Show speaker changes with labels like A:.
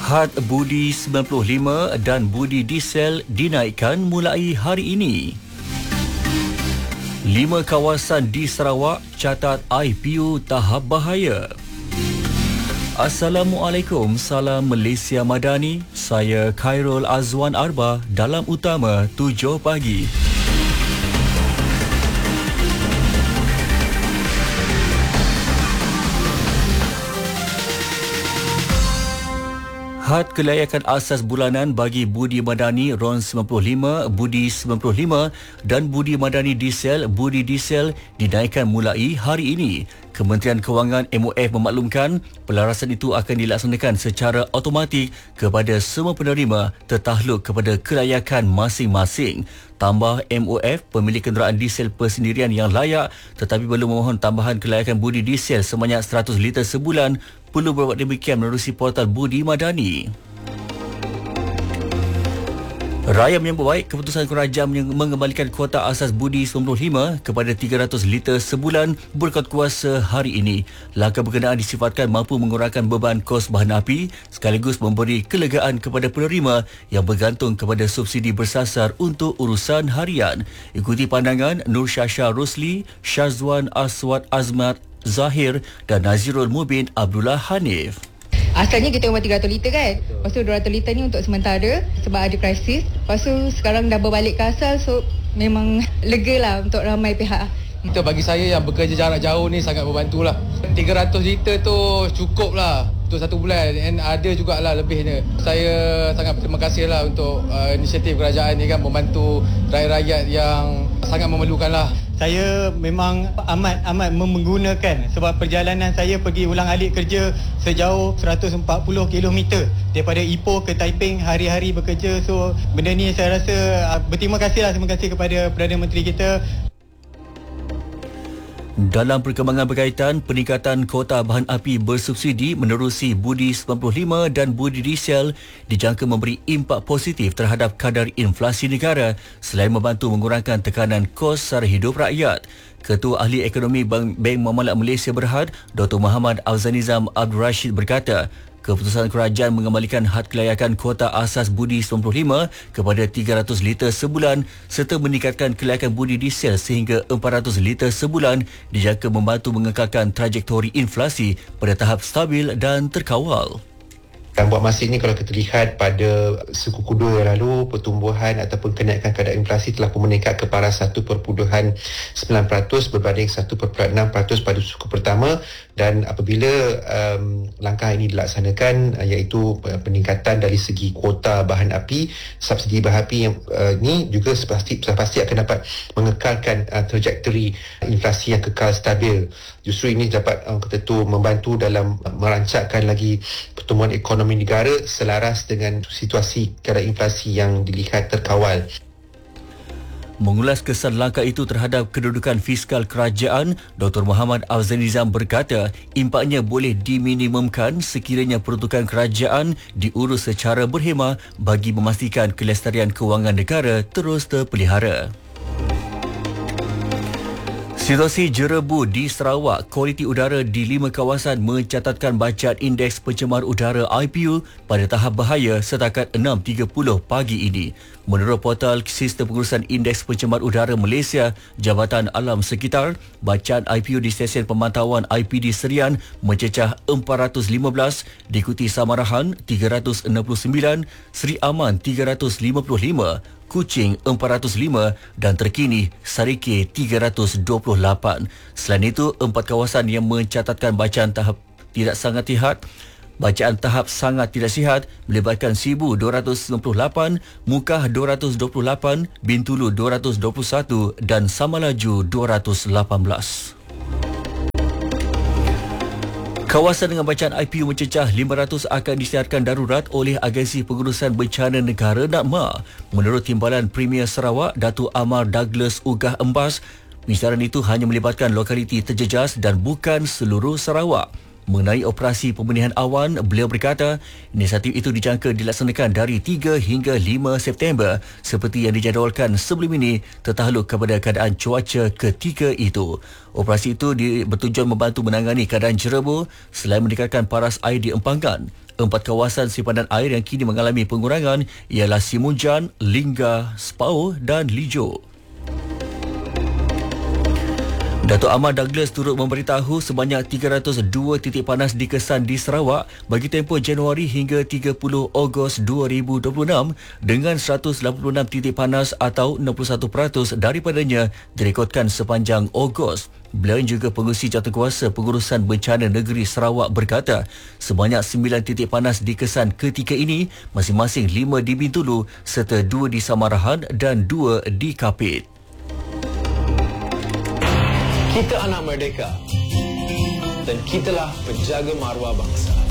A: Had budi 95 dan budi diesel dinaikkan mulai hari ini. 5 kawasan di Sarawak catat IPU tahap bahaya. Assalamualaikum, salam Malaysia Madani. Saya Khairul Azwan Arba dalam utama 7 pagi. Had kelayakan asas bulanan bagi budi madani RON 95, budi 95 dan budi madani diesel, budi diesel dinaikkan mulai hari ini. Kementerian Kewangan MOF memaklumkan pelarasan itu akan dilaksanakan secara automatik kepada semua penerima tertakluk kepada kelayakan masing-masing. Tambah MOF, pemilik kenderaan diesel persendirian yang layak tetapi belum memohon tambahan kelayakan budi diesel sebanyak 100 liter sebulan perlu berbuat demikian menerusi portal Budi Madani. Raya menyambut baik keputusan kerajaan mengembalikan kuota asas budi 95 kepada 300 liter sebulan berkat kuasa hari ini. Langkah berkenaan disifatkan mampu mengurangkan beban kos bahan api sekaligus memberi kelegaan kepada penerima yang bergantung kepada subsidi bersasar untuk urusan harian. Ikuti pandangan Nur Syasha Rosli, Syazwan Aswad Azmat Zahir dan Nazirul Mubin Abdullah Hanif.
B: Asalnya kita memang 300 liter kan. Lepas tu 200 liter ni untuk sementara sebab ada krisis. Lepas tu sekarang dah berbalik ke asal, so memang lega lah untuk ramai pihak.
C: Untuk bagi saya yang bekerja jarak jauh ni sangat membantulah. 300 liter tu cukup lah untuk satu bulan, dan ada jugalah lebihnya. Saya sangat berterima kasih lah untuk inisiatif kerajaan ni kan, membantu rakyat-rakyat yang sangat memerlukan lah.
D: Saya memang amat menggunakan sebab perjalanan saya pergi ulang-alik kerja sejauh 140 km daripada Ipoh ke Taiping, hari-hari bekerja. So benda ni saya rasa berterima kasih kepada Perdana Menteri kita.
A: Dalam perkembangan berkaitan peningkatan kota bahan api bersubsidi menerusi budi 95 dan budi diesel dijangka memberi impak positif terhadap kadar inflasi negara selain membantu mengurangkan tekanan kos sara hidup rakyat. Ketua Ahli Ekonomi Bank Muamalat Malaysia Berhad, Dr. Muhammad Afzanizam Abdul Rashid berkata, keputusan kerajaan mengembalikan had kelayakan kuota asas budi 95 kepada 300 liter sebulan serta meningkatkan kelayakan budi diesel sehingga 400 liter sebulan dijangka membantu mengekalkan trajektori inflasi pada tahap stabil dan terkawal.
E: Dan buat masa ini kalau kita lihat pada suku kedua yang lalu, pertumbuhan ataupun kenaikan kadar inflasi telah pun meningkat ke paras 1.9% berbanding 1.6% pada suku pertama. Dan apabila langkah ini dilaksanakan, iaitu peningkatan dari segi kuota bahan api, subsidi bahan api yang ini juga pasti akan dapat mengekalkan trajektori inflasi yang kekal stabil. Justru ini dapat membantu dalam merancangkan lagi pertumbuhan ekonomi negara selaras dengan situasi kadar inflasi yang dilihat terkawal.
A: Mengulas kesan langkah itu terhadap kedudukan fiskal kerajaan, Dr. Muhammad Afzanizam berkata impaknya boleh diminimumkan sekiranya peruntukan kerajaan diurus secara berhemah bagi memastikan kelestarian kewangan negara terus terpelihara. Situasi jerebu di Sarawak, kualiti udara di 5 kawasan mencatatkan bacaan indeks pencemar udara IPU pada tahap bahaya setakat 6.30 pagi ini. Menurut portal Sistem Pengurusan Indeks Pencemar Udara Malaysia, Jabatan Alam Sekitar, bacaan IPU di stesen pemantauan IPD Serian mencecah 415, diikuti Samarahan 369, Seri Aman 355, Kuching 405 dan terkini Sarike 328. Selain itu, 4 kawasan yang mencatatkan bacaan tahap tidak sangat sihat, bacaan tahap sangat tidak sihat melibatkan Sibu 298, Mukah 228, Bintulu 221 dan Samalaju 218. Kawasan dengan bacaan IPU mencecah 500 akan disiarkan darurat oleh Agensi Pengurusan Bencana Negara NADMA. Menurut Timbalan Premier Sarawak, Datuk Amar Douglas Ugah Embas, penyiaran itu hanya melibatkan lokaliti terjejas dan bukan seluruh Sarawak. Mengenai operasi pembernihan awan, beliau berkata inisiatif itu dijangka dilaksanakan dari 3 hingga 5 September seperti yang dijadualkan sebelum ini tertakluk kepada keadaan cuaca ketika itu. Operasi itu bertujuan membantu menangani keadaan jerebu selain meningkatkan paras air di empangan. 4 kawasan simpanan air yang kini mengalami pengurangan ialah Simunjan, Lingga, Spau dan Lijo. Datuk Ahmad Douglas turut memberitahu sebanyak 302 titik panas dikesan di Sarawak bagi tempoh Januari hingga 30 Ogos 2026 dengan 186 titik panas atau 61% daripadanya direkodkan sepanjang Ogos. Beliau juga pengerusi jawatankuasa pengurusan bencana negeri Sarawak berkata sebanyak 9 titik panas dikesan ketika ini, masing-masing 5 di Bintulu serta 2 di Samarahan dan 2 di Kapit.
F: Kita anak merdeka dan kitalah penjaga maruah bangsa.